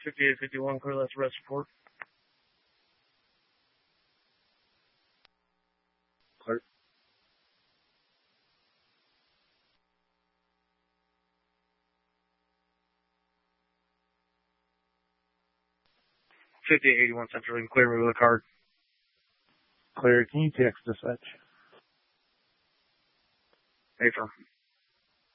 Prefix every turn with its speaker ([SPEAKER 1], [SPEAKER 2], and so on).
[SPEAKER 1] 5851, clear, that's arrest report.
[SPEAKER 2] Clear.
[SPEAKER 1] $58.81 Central, you can clear me with a card.
[SPEAKER 2] Clear. Can you text dispatch?
[SPEAKER 1] Affirm.